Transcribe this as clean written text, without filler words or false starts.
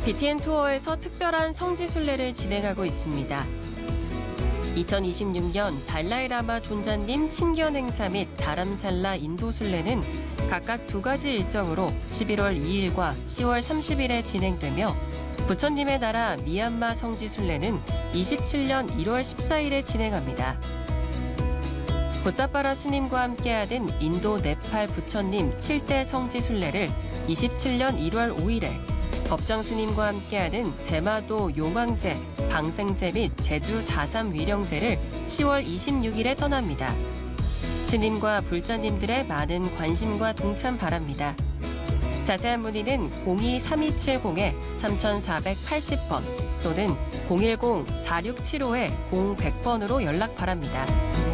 BTN 투어에서 특별한 성지순례를 진행하고 있습니다. 2026년 달라이라마 존자님 친견 행사 및 다람살라 인도순례는 각각 두 가지 일정으로 11월 2일과 10월 30일에 진행되며 부처님의 나라 미얀마 성지순례는 27년 1월 14일에 진행합니다. 부타파라 스님과 함께하는 인도 네팔 부처님 7대 성지순례를 27년 1월 5일에 법정 스님과 함께하는 대마도 용왕제, 방생제 및 제주 4.3 위령제를 10월 26일에 떠납니다. 스님과 불자님들의 많은 관심과 동참 바랍니다. 자세한 문의는 02-3270-3480번 또는 010-4675-0100번으로 연락 바랍니다.